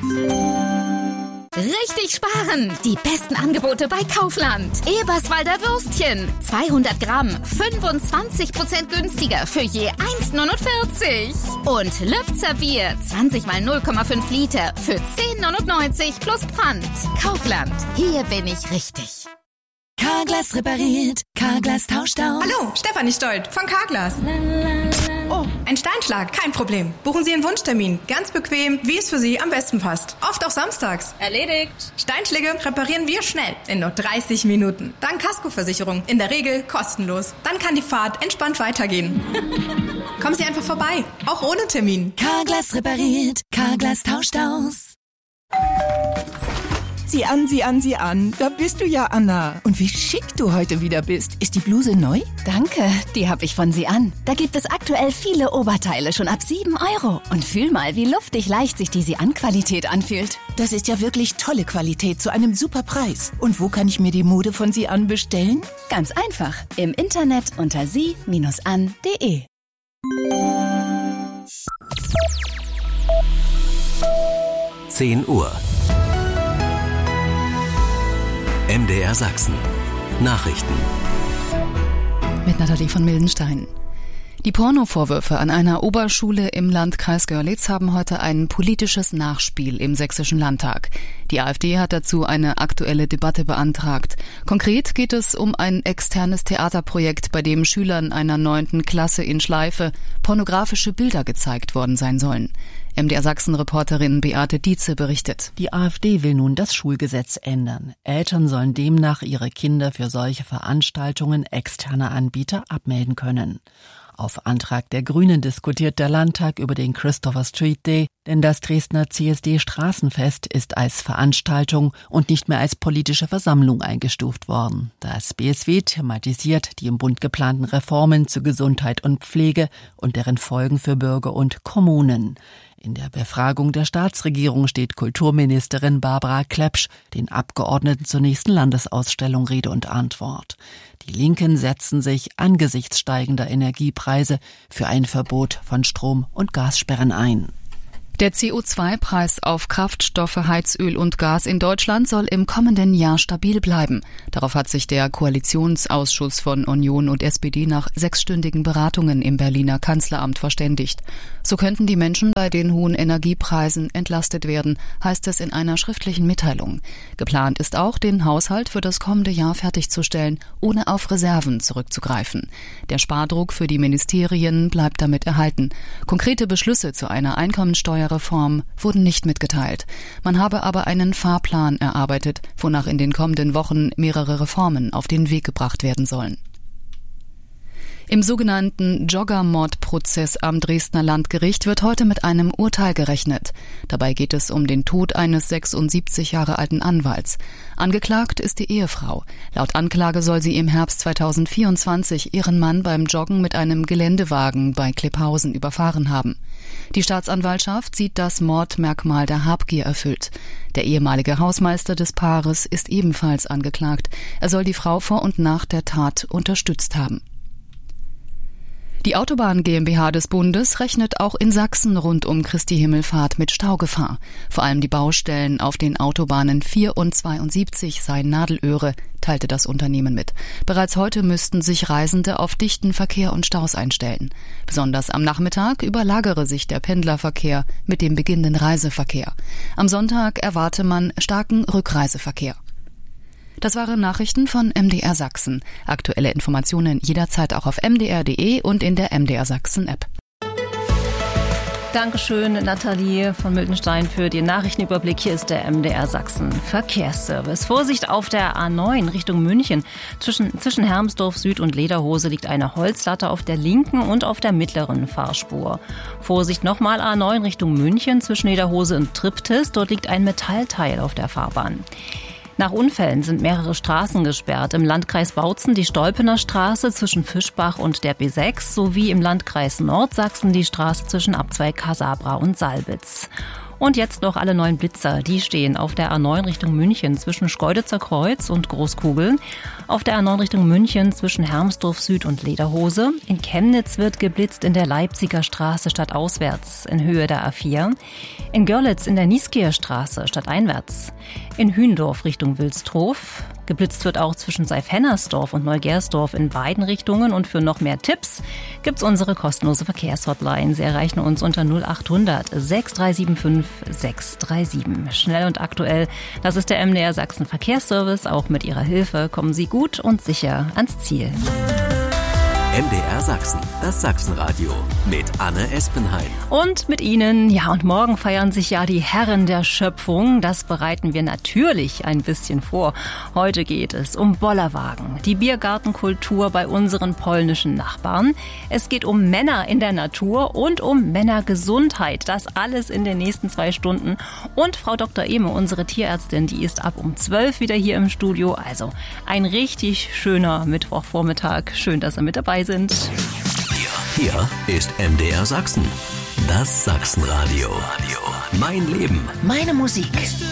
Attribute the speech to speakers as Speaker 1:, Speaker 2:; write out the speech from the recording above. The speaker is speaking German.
Speaker 1: Richtig sparen! Die besten Angebote bei Kaufland. Eberswalder Würstchen. 200 Gramm, 25% günstiger für je 1,49. Und Lübzer Bier, 20 mal 0,5 Liter für 10,99 plus Pfand. Kaufland, hier bin ich richtig.
Speaker 2: Carglass repariert, Carglass tauscht aus.
Speaker 3: Hallo, Stefanie Stolt von Carglass. Oh, ein Steinschlag, kein Problem. Buchen Sie einen Wunschtermin. Ganz bequem, wie es für Sie am besten passt. Oft auch samstags.
Speaker 4: Erledigt.
Speaker 3: Steinschläge reparieren wir schnell, in nur 30 Minuten. Dank Kaskoversicherung, in der Regel kostenlos. Dann kann die Fahrt entspannt weitergehen. Kommen Sie einfach vorbei, auch ohne Termin.
Speaker 2: Carglass repariert, Carglass tauscht aus.
Speaker 5: Sieh an. Da bist du ja, Anna. Und wie schick du heute wieder bist. Ist die Bluse neu?
Speaker 6: Danke, die habe ich von Sie an. Da gibt es aktuell viele Oberteile schon ab 7 €. Und fühl mal, wie luftig leicht sich die Sie-an-Qualität anfühlt.
Speaker 5: Das ist ja wirklich tolle Qualität zu einem super Preis. Und wo kann ich mir die Mode von Sie an bestellen?
Speaker 6: Ganz einfach. Im Internet unter sie-an.de.
Speaker 7: 10 Uhr. MDR Sachsen. Nachrichten.
Speaker 8: Mit Nathalie von Mildenstein. Die Pornovorwürfe an einer Oberschule im Landkreis Görlitz haben heute ein politisches Nachspiel im Sächsischen Landtag. Die AfD hat dazu eine aktuelle Debatte beantragt. Konkret geht es um ein externes Theaterprojekt, bei dem Schülern einer 9. Klasse in Schleife pornografische Bilder gezeigt worden sein sollen. MDR Sachsen-Reporterin Beate Dietze berichtet.
Speaker 9: Die AfD will nun das Schulgesetz ändern. Eltern sollen demnach ihre Kinder für solche Veranstaltungen externer Anbieter abmelden können. Auf Antrag der Grünen diskutiert der Landtag über den Christopher Street Day, denn das Dresdner CSD-Straßenfest ist als Veranstaltung und nicht mehr als politische Versammlung eingestuft worden. Das BSW thematisiert die im Bund geplanten Reformen zu Gesundheit und Pflege und deren Folgen für Bürger und Kommunen. In der Befragung der Staatsregierung steht Kulturministerin Barbara Klepsch den Abgeordneten zur nächsten Landesausstellung Rede und Antwort. Die Linken setzen sich angesichts steigender Energiepreise für ein Verbot von Strom- und Gassperren ein.
Speaker 8: Der CO2-Preis auf Kraftstoffe, Heizöl und Gas in Deutschland soll im kommenden Jahr stabil bleiben. Darauf hat sich der Koalitionsausschuss von Union und SPD nach 6-stündigen Beratungen im Berliner Kanzleramt verständigt. So könnten die Menschen bei den hohen Energiepreisen entlastet werden, heißt es in einer schriftlichen Mitteilung. Geplant ist auch, den Haushalt für das kommende Jahr fertigzustellen, ohne auf Reserven zurückzugreifen. Der Spardruck für die Ministerien bleibt damit erhalten. Konkrete Beschlüsse zu einer Einkommensteuerreform wurden nicht mitgeteilt. Man habe aber einen Fahrplan erarbeitet, wonach in den kommenden Wochen mehrere Reformen auf den Weg gebracht werden sollen. Im sogenannten Jogger-Mordprozess am Dresdner Landgericht wird heute mit einem Urteil gerechnet. Dabei geht es um den Tod eines 76 Jahre alten Anwalts. Angeklagt ist die Ehefrau. Laut Anklage soll sie im Herbst 2024 ihren Mann beim Joggen mit einem Geländewagen bei Klipphausen überfahren haben. Die Staatsanwaltschaft sieht das Mordmerkmal der Habgier erfüllt. Der ehemalige Hausmeister des Paares ist ebenfalls angeklagt. Er soll die Frau vor und nach der Tat unterstützt haben. Die Autobahn GmbH des Bundes rechnet auch in Sachsen rund um Christi Himmelfahrt mit Staugefahr. Vor allem die Baustellen auf den Autobahnen 4 und 72 seien Nadelöhre, teilte das Unternehmen mit. Bereits heute müssten sich Reisende auf dichten Verkehr und Staus einstellen. Besonders am Nachmittag überlagere sich der Pendlerverkehr mit dem beginnenden Reiseverkehr. Am Sonntag erwarte man starken Rückreiseverkehr. Das waren Nachrichten von MDR Sachsen. Aktuelle Informationen jederzeit auch auf mdr.de und in der MDR Sachsen-App.
Speaker 4: Dankeschön, Nathalie von Mildenstein, für den Nachrichtenüberblick. Hier ist der MDR Sachsen Verkehrsservice. Vorsicht auf der A9 Richtung München. Zwischen Hermsdorf Süd und Lederhose liegt eine Holzlatte auf der linken und auf der mittleren Fahrspur. Vorsicht nochmal A9 Richtung München zwischen Lederhose und Triptis. Dort liegt ein Metallteil auf der Fahrbahn. Nach Unfällen sind mehrere Straßen gesperrt. Im Landkreis Bautzen die Stolpener Straße zwischen Fischbach und der B6 sowie im Landkreis Nordsachsen die Straße zwischen Abzweig Casabra und Salbitz. Und jetzt noch alle 9 Blitzer. Die stehen auf der A9 Richtung München zwischen Schkeuditzer Kreuz und Großkugeln. Auf der A9 Richtung München zwischen Hermsdorf Süd und Lederhose. In Chemnitz wird geblitzt in der Leipziger Straße stadtauswärts in Höhe der A4. In Görlitz in der Nieskeer Straße stadteinwärts. In Hündorf Richtung Wilstrow. Geblitzt wird auch zwischen Seif-Hennersdorf und Neugersdorf in beiden Richtungen. Und für noch mehr Tipps gibt's unsere kostenlose Verkehrshotline. Sie erreichen uns unter 0800 6375 637. Schnell und aktuell, das ist der MDR Sachsen Verkehrsservice. Auch mit Ihrer Hilfe kommen Sie gut und sicher ans Ziel.
Speaker 7: MDR Sachsen, das Sachsenradio mit Anne Espenheim.
Speaker 4: Und mit Ihnen, ja, und morgen feiern sich ja die Herren der Schöpfung. Das bereiten wir natürlich ein bisschen vor. Heute geht es um Bollerwagen, die Biergartenkultur bei unseren polnischen Nachbarn. Es geht um Männer in der Natur und um Männergesundheit. Das alles in den nächsten 2 Stunden. Und Frau Dr. Ehme, unsere Tierärztin, die ist ab um 12 wieder hier im Studio. Also ein richtig schöner Mittwochvormittag. Schön, dass Sie mit dabei sind.
Speaker 7: Hier ist MDR Sachsen, das Sachsenradio. Mein Leben,
Speaker 2: Meine Musik.